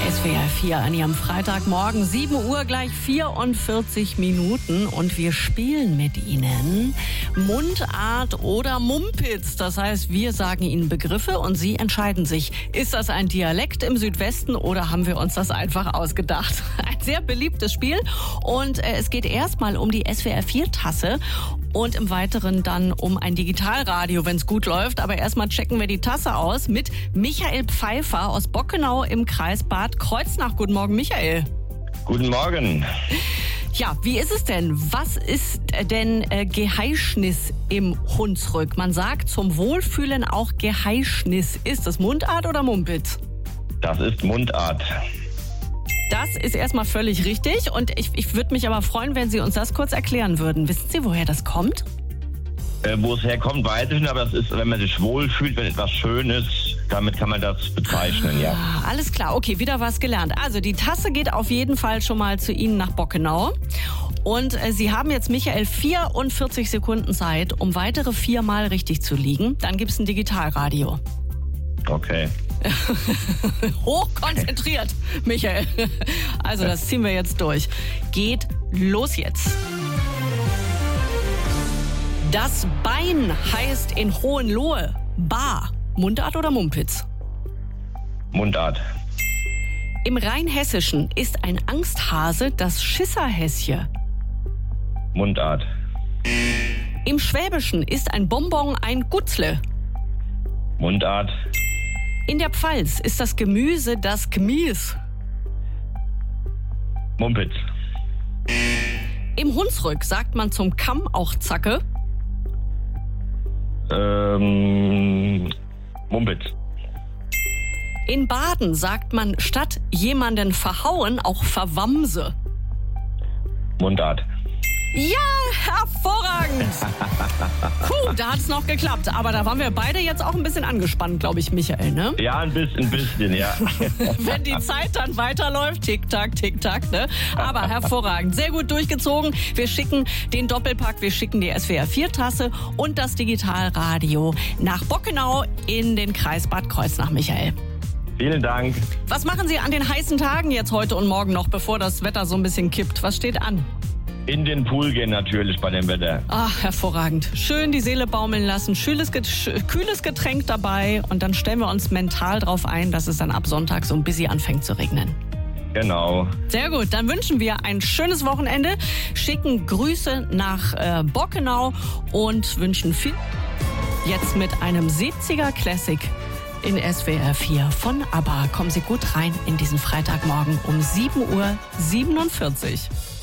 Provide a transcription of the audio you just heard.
SWR 4 an Ihrem Freitagmorgen, 7 Uhr gleich 44 Minuten und wir spielen mit Ihnen Mundart oder Mumpitz. Das heißt, wir sagen Ihnen Begriffe und Sie entscheiden sich, ist das ein Dialekt im Südwesten oder haben wir uns das einfach ausgedacht? Ein sehr beliebtes Spiel und es geht erstmal um die SWR 4 Tasse und im Weiteren dann um ein Digitalradio, wenn es gut läuft. Aber erstmal checken wir die Tasse aus mit Michael Pfeiffer aus Bockenau im Kreis Bad Kreuznach. Guten Morgen, Michael. Guten Morgen. Ja, wie ist es denn? Was ist denn Geheischnis im Hunsrück? Man sagt zum Wohlfühlen auch Geheischnis. Ist das Mundart oder Mumpitz? Das ist Mundart. Das ist erstmal völlig richtig und ich würde mich aber freuen, wenn Sie uns das kurz erklären würden. Wissen Sie, woher das kommt? Wo es herkommt, weiß ich nicht, aber das ist, wenn man sich wohlfühlt, wenn etwas schön ist, damit kann man das bezeichnen, ja. Alles klar, okay, wieder was gelernt. Also die Tasse geht auf jeden Fall schon mal zu Ihnen nach Bockenau. Und Sie haben jetzt, Michael, 44 Sekunden Zeit, um weitere 4 Mal richtig zu liegen. Dann gibt's ein Digitalradio. Okay. Hochkonzentriert, Michael. Also das ziehen wir jetzt durch. Geht los jetzt. Das Bein heißt in Hohenlohe Bar. Mundart oder Mumpitz? Mundart. Im Rheinhessischen ist ein Angsthase das Schisserhäsje. Mundart. Im Schwäbischen ist ein Bonbon ein Gutzle. Mundart. In der Pfalz ist das Gemüse das Gmies. Mumpitz. Im Hunsrück sagt man zum Kamm auch Zacke. Mumpitz. In Baden sagt man statt jemanden verhauen auch Verwamse. Mundart. Ja, hervorragend. Puh, da hat's noch geklappt. Aber da waren wir beide jetzt auch ein bisschen angespannt, glaube ich, Michael, ne? Ja, ein bisschen, ja. Wenn die Zeit dann weiterläuft, tick-tack, tick-tack, ne? Aber hervorragend, sehr gut durchgezogen. Wir schicken den Doppelpack, wir schicken die SWR 4 Tasse und das Digitalradio nach Bockenau in den Kreis Bad Kreuznach, Michael. Vielen Dank. Was machen Sie an den heißen Tagen jetzt heute und morgen noch, bevor das Wetter so ein bisschen kippt? Was steht an? In den Pool gehen natürlich bei dem Wetter. Ach, hervorragend. Schön die Seele baumeln lassen, kühles Getränk dabei und dann stellen wir uns mental drauf ein, dass es dann ab Sonntag so ein bisschen anfängt zu regnen. Genau. Sehr gut, dann wünschen wir ein schönes Wochenende, schicken Grüße nach Bockenau und wünschen viel jetzt mit einem 70er Classic in SWR 4 von ABBA. Kommen Sie gut rein in diesen Freitagmorgen um 7:47 Uhr.